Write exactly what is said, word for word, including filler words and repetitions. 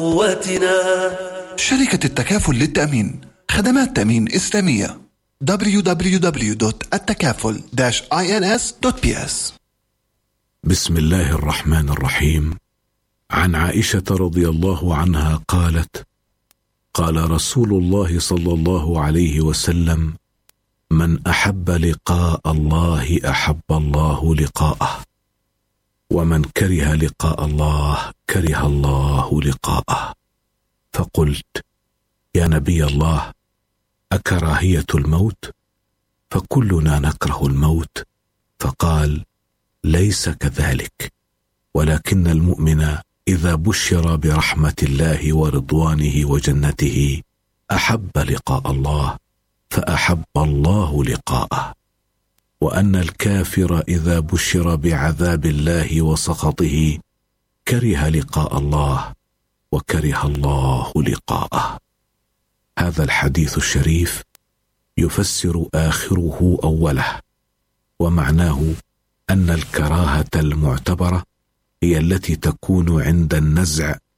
قوتنا. شركة التكافل للتأمين، خدمات تأمين إسلامية. دبليو دبليو دبليو دوت التكافل داش إنس دوت بي إس. بسم الله الرحمن الرحيم. عن عائشة رضي الله عنها قالت: قال رسول الله صلى الله عليه وسلم: من أحب لقاء الله أحب الله لقاءه، ومن كره لقاء الله كره الله لقاءه. فقلت: يا نبي الله، أكراهية الموت؟ فكلنا نكره الموت. فقال: ليس كذلك، ولكن المؤمن إذا بشر برحمة الله ورضوانه وجنته أحب لقاء الله فأحب الله لقاءه، وأن الكافر إذا بشر بعذاب الله وسخطه كره لقاء الله وكره الله لقاءه. هذا الحديث الشريف يفسر آخره أوله، ومعناه أن الكراهة المعتبرة هي التي تكون عند النزع